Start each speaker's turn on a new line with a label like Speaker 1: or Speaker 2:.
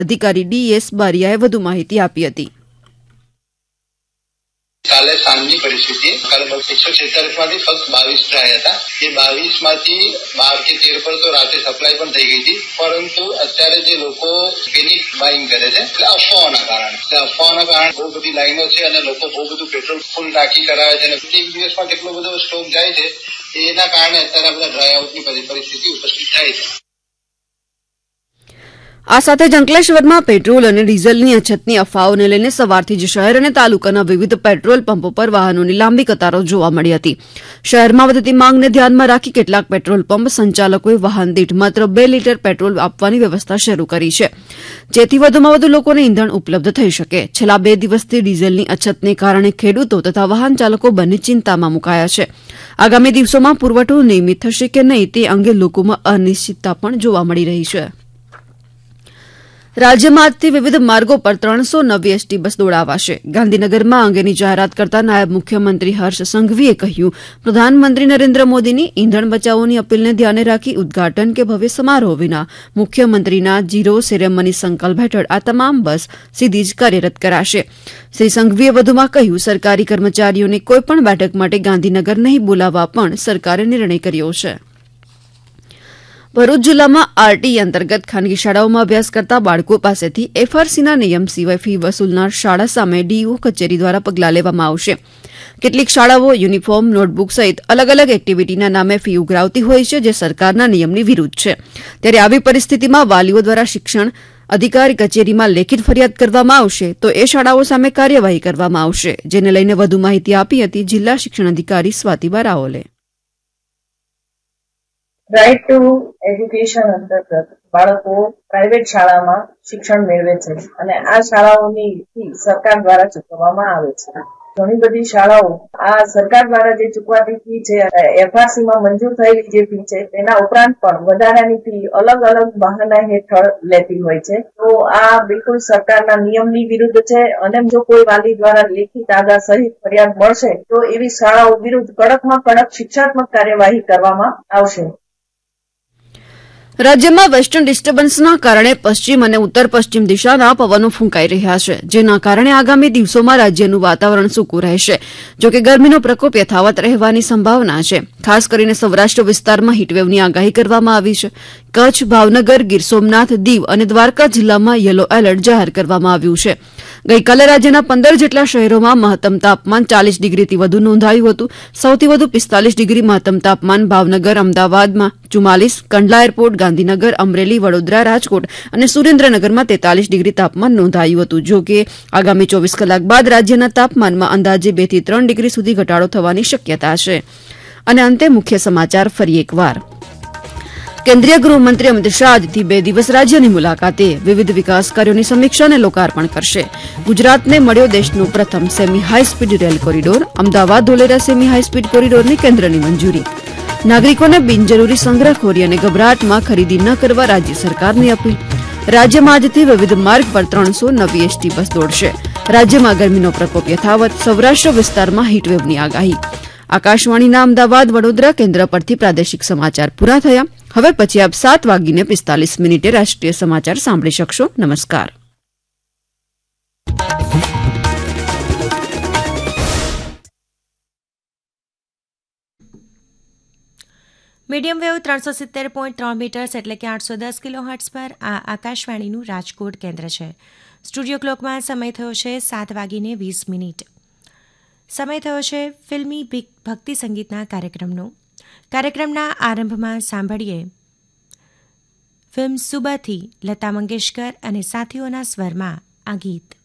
Speaker 1: અધિકારી ડીએસ બારિયાએ વધુ માહિતી આપી હતી.
Speaker 2: કાલે સાંજની પરિસ્થિતિ કાલે 146 માંથી ફક્ત 22 રહ્યા હતા. એ 22 માંથી 12 કે 13 પર તો રાતે સપ્લાય પણ થઈ ગઈ હતી, પરંતુ અત્યારે જે લોકો પેનિક બાઇંગ કરે છે એટલે અફવાઓના કારણે બહુ બધી લાઈનો છે અને લોકો બહુ બધું પેટ્રોલ ફૂલ ટાંકી કરાવે છે અને એક દિવસમાં કેટલો બધો સ્ટોક જાય છે, એના કારણે અત્યારે બધા ડ્રાય આઉટની પરિસ્થિતિ ઉપસ્થિત થાય છે.
Speaker 1: આ સાથે જ અંકલેશ્વરમાં પેટ્રોલ અને ડીઝલની અછતની અફવાઓને લઈને સવારથી જ શહેર અને તાલુકાના વિવિધ પેટ્રોલ પંપો પર વાહનોની લાંબી કતારો જોવા મળી હતી. શહેરમાં વધતી માંગને ધ્યાનમાં રાખી કેટલાક પેટ્રોલ પંપ સંચાલકોએ વાહન દીઠ માત્ર 2 લીટર પેટ્રોલ આપવાની વ્યવસ્થા શરૂ કરી છે, જેથી વધુમાં વધુ લોકોને ઇંધણ ઉપલબ્ધ થઈ શકે. છેલ્લા 2 દિવસથી ડીઝલની અછતને કારણે ખેડૂતો તથા વાહન ચાલકો બંને ચિંતામાં મુકાયા છે. આગામી દિવસોમાં પુરવઠો નિયમિત થશે કે નહીં તે અંગે લોકોમાં અનિશ્ચિતતા પણ જોવા મળી રહી છે. રાજ્યમાં આજથી વિવિધ માર્ગો પર 300 નવી એસટી બસ દોડાવાશે. ગાંધીનગરમાં અંગેની જાહેરાત કરતા નાયબ મુખ્યમંત્રી હર્ષ સંઘવીએ કહ્યું, પ્રધાનમંત્રી નરેન્દ્ર મોદીની ઇંધણ બચાવોની અપીલને ધ્યાને રાખી ઉદઘાટન કે ભવ્ય સમારોહ વિના મુખ્યમંત્રીના ઝીરો સેરેમની સંકલ્પ હેઠળ આ તમામ બસ સીધી જ કાર્યરત કરાશે. શ્રી સંઘવીએ વધુમાં કહ્યું, સરકારી કર્મચારીઓને કોઈપણ બેઠક માટે ગાંધીનગર નહીં બોલાવવા પણ સરકારે નિર્ણય કર્યો છે. ભરૂચ જિલ્લામાં આરટીઈ અંતર્ગત ખાનગી શાળાઓમાં અભ્યાસ કરતા બાળકો પાસેથી એફઆરસીના નિયમ સિવાય ફી વસૂલનાર શાળા સામે ડીઈઓ કચેરી દ્વારા પગલાં લેવામાં આવશે. કેટલીક શાળાઓ યુનિફોર્મ, નોટબુક સહિત અલગ અલગ એક્ટિવિટીના નામે ફી ઉઘરાવતી હોય છે, જે સરકારના નિયમની વિરુદ્ધ છે. ત્યારે આવી પરિસ્થિતિમાં વાલીઓ દ્વારા શિક્ષણ અધિકારી કચેરીમાં લેખિત ફરિયાદ કરવામાં આવશે તો એ શાળાઓ સામે કાર્યવાહી કરવામાં આવશે, જેને લઈને વધુ માહિતી આપી હતી જિલ્લા શિક્ષણ અધિકારી સ્વાતિબા રાઓલે.
Speaker 3: રાઇટ ટુ એજ્યુકેશન અંતર્ગત બાળકો પ્રાઇવેટ શાળામાં શિક્ષણ મેળવે છે અને આ શાળાઓની ફી સરકાર દ્વારા ચૂકવવામાં આવે છે. ઘણી બધી શાળાઓ આ સરકાર દ્વારા જે ચૂકવાતી ફી છે, એફઆરસીમાં મંજૂર થયેલી જે ફી છે તેના ઉપરાંત પણ વધારાની ફી અલગ અલગ બહાના હેઠળ લેતી હોય છે. તો આ બિલકુલ સરકારના નિયમની વિરુદ્ધ છે અને જો કોઈ વાલી દ્વારા લેખિત આગાહ સહિત ફરિયાદ મળશે તો એવી શાળાઓ વિરુદ્ધ કડકમાં કડક શિક્ષાત્મક કાર્યવાહી કરવામાં આવશે.
Speaker 1: રાજ્યમાં વેસ્ટર્ન ડિસ્ટર્બન્સના કારણે પશ્ચિમ અને ઉત્તર પશ્ચિમ દિશાના પવનો ફૂંકાઈ રહ્યા છે, જેના કારણે આગામી દિવસોમાં રાજ્યનું વાતાવરણ સૂકું રહેશે. જોકે ગરમીનો પ્રકોપ યથાવત રહેવાની સંભાવના છે. ખાસ કરીને સૌરાષ્ટ્ર વિસ્તારમાં હીટવેવની આગાહી કરવામાં આવી છે. કચ્છ, ભાવનગર, ગીર સોમનાથ, દીવ અને દ્વારકા જિલ્લામાં યલો એલર્ટ જાહેર કરવામાં આવ્યું છે. ગઈકાલે રાજ્યના 15 જેટલા શહેરોમાં મહત્તમ તાપમાન 40 ડિગ્રીથી વધુ નોંધાયું હતું. સૌથી વધુ 45 ડિગ્રી મહત્તમ તાપમાન ભાવનગર, અમદાવાદમાં 44, કંડલા એરપોર્ટ, ગાંધીનગર, અમરેલી, વડોદરા, રાજકોટ અને સુરેન્દ્રનગરમાં 43 ડિગ્રી તાપમાન નોંધાયું હતું. જો કે આગામી 24 કલાક બાદ રાજ્યના તાપમાનમાં અંદાજે 2 થી 3 ડિગ્રી સુધી ઘટાડો થવાની શક્યતા છે. અને અંતે મુખ્ય સમાચાર ફરી એકવાર. કેન્દ્રીય ગૃહમંત્રી અમિત શાહ આજથી 2 દિવસ રાજ્યની મુલાકાતે વિવિધ વિકાસ કાર્યોની સમીક્ષા અને લોકાર્પણ કરશે. ગુજરાતને મળ્યો દેશનો પ્રથમ semi high speed rail corridor. Ahmedabad Dholera semi high speed કોરિડોરની કેન્દ્રની મંજૂરી. નાગરિકોને બિનજરૂરી સંગ્રહખોરી અને ગભરાટમાં ખરીદી ન કરવા રાજ્ય સરકારની અપીલ. રાજ્યમાં આજથી વિવિધ માર્ગ પર 300 નવી એસટી બસ દોડશે. રાજ્યમાં ગરમીનો પ્રકોપ યથાવત, સૌરાષ્ટ્ર વિસ્તારમાં હીટવેવની આગાહી. આકાશવાણીના અમદાવાદ વડોદરા કેન્દ્ર પરથી પ્રાદેશિક સમાચાર પૂરા થયા. હવે પછી આપ 7:45 રાષ્ટ્રીય સમાચાર સાંભળી શકશો. નમસ્કાર.
Speaker 4: મીડિયમ વેવ 370.3 મીટર્સ એટલે કે 810 કિલોહર્ટ્ઝ પર આ આકાશવાણીનું રાજકોટ કેન્દ્ર છે. સ્ટુડિયો ક્લોકમાં સમય થયો છે 7:20. સમય થયો છે ફિલ્મી ભક્તિ સંગીતના કાર્યક્રમનો. કાર્યક્રમના આરંભમાં સાંભળીએ ફિલ્મ સુબાથી લતા મંગેશકર અને સાથીઓના સ્વરમાં આ ગીત.